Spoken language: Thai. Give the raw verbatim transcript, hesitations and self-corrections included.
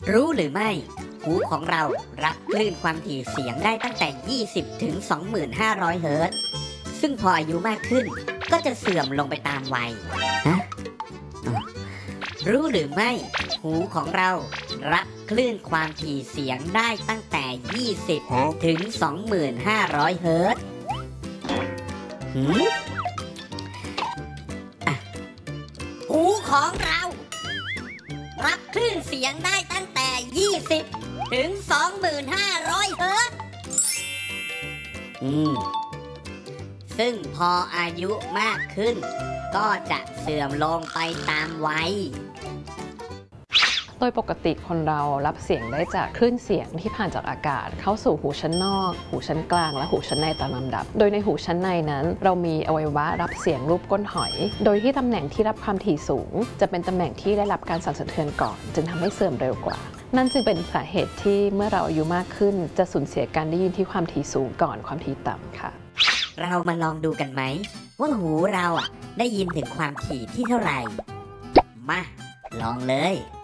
รู้หรือไม่หูของเรารับคลื่นความถี่เสียงได้ตั้งแต่ ยี่สิบถึงสองหมื่นห้าร้อย เฮิรตซ์ ซึ่งพออายุมากขึ้นก็จะเสื่อมลงไปตามวัยฮะรู้หรือไม่หูของเรารับคลื่นความถี่เสียงได้ตั้งแต่ ยี่สิบถึงสองหมื่นห้าร้อย เฮิรตซ์หืมอ่ะหูของเรารับคลื่นเสียงได้ตั้งแต่ ยี่สิบถึงสองหมื่นห้าร้อย เฮิรตซ์อืมซึ่งพออายุมากขึ้นก็จะเสื่อมลงไปตามวัยโดยปกติคนเรารับเสียงได้จากคลื่นเสียงที่ผ่านจากอากาศเข้าสู่หูชั้นนอกหูชั้นกลางและหูชั้นในตามลำดับโดยในหูชั้นในนั้นเรามีอวัยวะรับเสียงรูปก้นหอยโดยที่ตำแหน่งที่รับความถี่สูงจะเป็นตำแหน่งที่ได้รับการสั่นสะเทือนก่อนจึงทำให้เสื่อมเร็วกว่านั่นจึงเป็นสาเหตุที่เมื่อเราอายุมากขึ้นจะสูญเสียการได้ยินที่ความถี่สูงก่อนความถี่ต่ำค่ะเรามาลองดูกันไหมว่าหูเราอ่ะได้ยินถึงความถี่ที่เท่าไหร่มาลองเลย